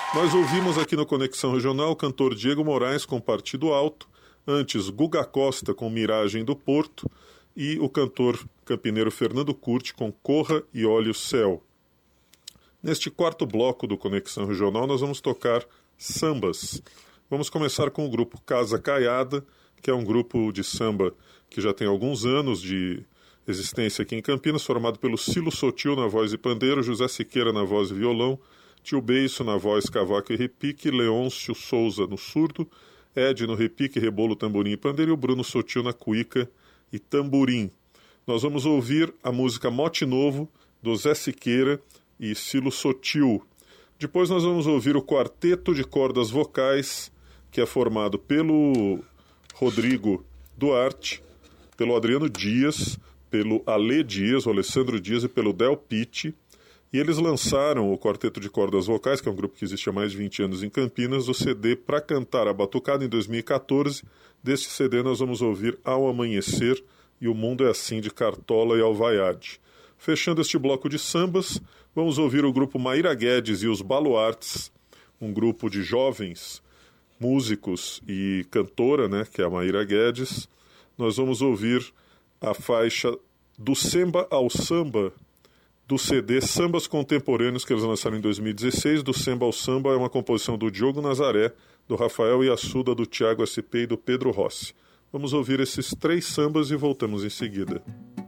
Nós ouvimos aqui no Conexão Regional o cantor Diego Moraes com Partido Alto, antes Guga Costa com Miragem do Porto e o cantor campineiro Fernando Curti com Corra e Olhe o Céu. Neste quarto bloco do Conexão Regional nós vamos tocar sambas. Vamos começar com o grupo Casa Caiada, que é um grupo de samba que já tem alguns anos de existência aqui em Campinas, formado pelo Cilo Sotil na voz e pandeiro, José Siqueira na voz e violão, Tio Beiço na voz, cavaco e repique, Leôncio Souza no surdo, Ed no repique, rebolo, tamborim e pandeiro e o Bruno Sotil na cuíca e tamborim. Nós vamos ouvir a música Mote Novo, do Zé Siqueira e Cilo Sotil. Depois nós vamos ouvir o quarteto de cordas vocais, que é formado pelo Rodrigo Duarte, pelo Adriano Dias, pelo Ale Dias, o Alessandro Dias e pelo Del Pitti. E eles lançaram o Quarteto de Cordas Vocais, que é um grupo que existe há mais de 20 anos em Campinas, o CD Pra Cantar a Batucada em 2014. Deste CD nós vamos ouvir Ao Amanhecer e O Mundo é Assim de Cartola e Alvaiade. Fechando este bloco de sambas, vamos ouvir o grupo Maíra Guedes e os Baluartes, um grupo de jovens músicos e cantora, né, que é a Maíra Guedes. Nós vamos ouvir a faixa Do Semba ao Samba, do CD Sambas Contemporâneos, que eles lançaram em 2016. Do Semba ao Samba é uma composição do Diogo Nazaré, do Rafael Iassuda, do Tiago SP e do Pedro Rossi. Vamos ouvir esses três sambas e voltamos em seguida.